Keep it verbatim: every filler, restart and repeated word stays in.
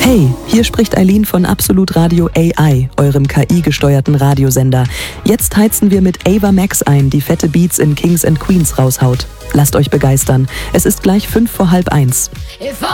Hey, hier spricht Eileen von Absolut Radio A I, eurem K I-gesteuerten Radiosender. Jetzt heizen wir mit Ava Max ein, die fette Beats in Kings and Queens raushaut. Lasst euch begeistern. Es ist gleich fünf vor halb eins. If